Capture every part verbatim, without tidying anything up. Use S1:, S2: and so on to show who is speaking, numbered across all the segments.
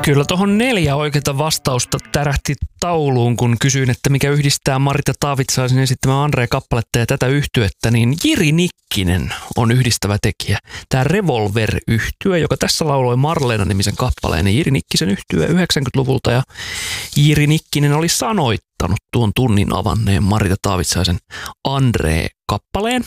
S1: Kyllä tuohon neljä oikeita vastausta tärähti tauluun, kun kysyin, että mikä yhdistää Marita Taavitsaisen esittämään Andreen kappaletta ja tätä yhtyettä, niin Jiri Nikkinen on yhdistävä tekijä. Tämä Revolver-yhtye, joka tässä lauloi Marleena-nimisen kappaleen, niin Jiri Nikkisen yhtye yhdeksänkymmentäluvulta, ja Jiri Nikkinen oli sanoittanut tuon tunnin avanneen Marita Taavitsaisen Andree-kappaleen.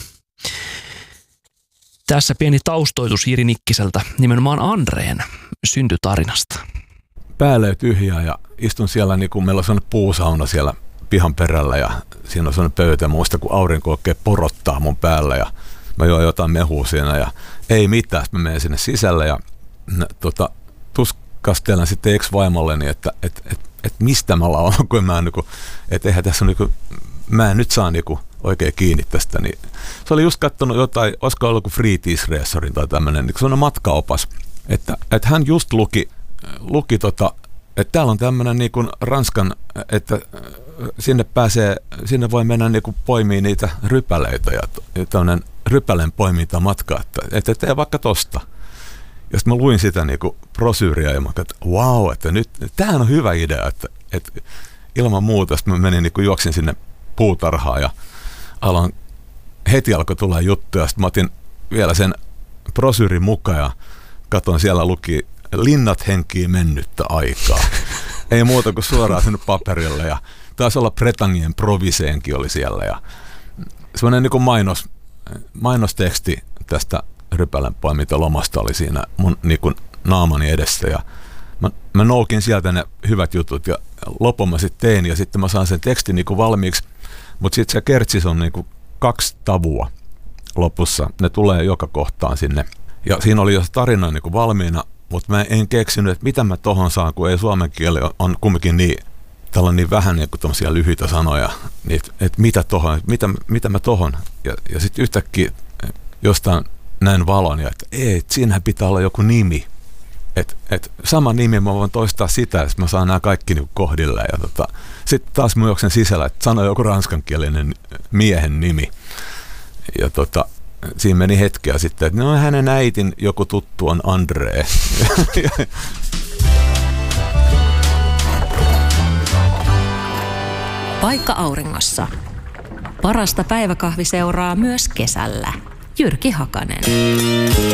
S1: Tässä pieni taustoitus Jiri Nikkiseltä nimenomaan Andreen syntytarinasta.
S2: Päälle tyhjää ja istun siellä, niin kuin meillä on sellainen puusauna siellä pihan perällä ja siinä on sellainen pöytä. Muista, kun aurinko oikein porottaa mun päällä ja mä join jotain mehua siinä ja ei mitään. Sitten mä menen sinne sisälle ja tota, tuskastelen sitten ex-vaimolleni, että et, et, et mistä mä laulan, kun mä en, niin kuin, että eihän tässä niin kuin, mä en nyt saa niin kuin, oikein kiinni tästä. Niin, se oli just katsonut jotain, olisiko ollut kuin Fritidsresorin tai tämmöinen, niin sellainen matkaopas, että, että hän just luki, luki tota, että täällä on tämmöinen niin kuin Ranskan, että sinne pääsee, sinne voi mennä niin kuin poimii niitä rypäleitä ja tämmöinen rypäleen poiminta matka, että, että tee vaikka tosta. Ja sitten mä luin sitä niin kuin brosyyriä ja mä katsoin, että vau, että nyt, tämähän on hyvä idea, että, että ilman muuta. Sitten mä menin niin kuin juoksin sinne puutarhaan ja aloin, heti alkoi tulla juttuja. Sitten mä otin vielä sen brosyyrin mukaan ja katsoin, siellä luki Linnat henkii mennyttä aikaa. Ei muuta kuin suoraan sinne paperille. Ja taisi olla Bretagnen Proviseenkin oli siellä. Ja semmoinen niin kuin mainos, mainosteksti tästä rypälänpoimintalomasta oli siinä mun niin kuin naamani edessä. Ja mä, mä noukin sieltä ne hyvät jutut ja lopun mä sitten tein. Ja sitten mä saan sen tekstin niin kuin valmiiksi. Mutta sitten se kertsis on niin kuin kaksi tavua lopussa. Ne tulee joka kohtaan sinne. Ja siinä oli jo tarina niin kuin valmiina. Mutta mä en keksinyt, että mitä mä tohon saan, kun ei suomen kieli on kumminkin niin, täällä on niin vähän niin kuin tommosia lyhyitä sanoja, niin että et mitä tohon, mitä, mitä mä tohon. Ja, ja sitten yhtäkkiä jostain näin valon, ja että ei, et siinähän pitää olla joku nimi. Että et sama nimi, mä voin toistaa sitä, että mä saan nämä kaikki niin kohdilleen. Ja tota, sitten taas mä juoksen sisällä, että sano joku ranskankielinen miehen nimi. Ja tota... Siinä meni hetkeä sitten, että no hänen äitin joku tuttu on Andree.
S3: Paikka auringossa. Parasta päiväkahviseuraa myös kesällä. Jyrki Hakanen.